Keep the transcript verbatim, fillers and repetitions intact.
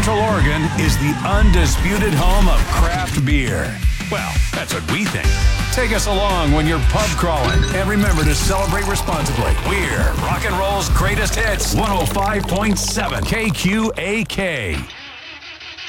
Central Oregon is the undisputed home of craft beer. Well, that's what we think. Take us along when you're pub crawling, and remember to celebrate responsibly. We're rock and roll's greatest hits, one oh five point seven K Q A K.